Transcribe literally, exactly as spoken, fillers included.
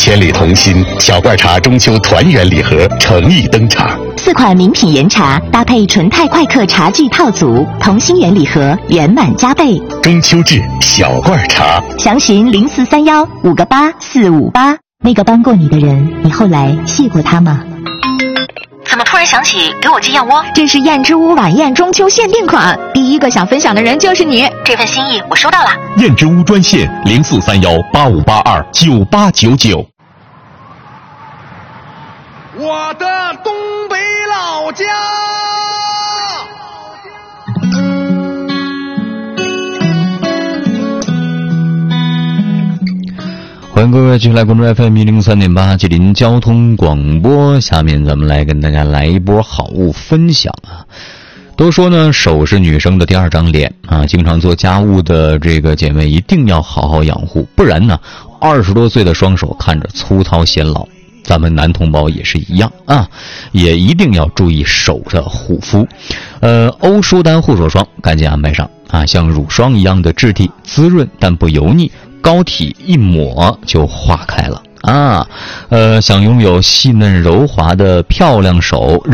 千里同心，小罐茶中秋团圆礼盒诚意登场。 四款名品岩茶搭配纯泰快客茶具套组，同心圆礼盒圆满加倍。 中秋至小罐茶， 详询零四三幺五个八四五八。那个帮过你的人，你后来谢过他吗？ 怎么突然想起给我寄燕窝？ 这是燕之屋晚宴中秋限定款，第一个想分享的人就是你。 这份心意我收到了。 燕之屋专线零四三幺八五八二九八九九。 我的东北老家。 欢迎各位继续来关注 F M 一零三点八吉林交通广播。下面咱们来跟大家来一波好物分享啊！都说呢，手是女生的第二张脸啊，经常做家务的这个姐妹一定要好好养护，不然呢，二十多岁的双手看着粗糙显老。咱们男同胞也是一样啊，也一定要注意手的护肤。呃，欧舒丹护手霜赶紧安排上啊，像乳霜一样的质地，滋润但不油腻。膏体一抹就化开了啊！呃，想拥有细嫩柔滑的漂亮手。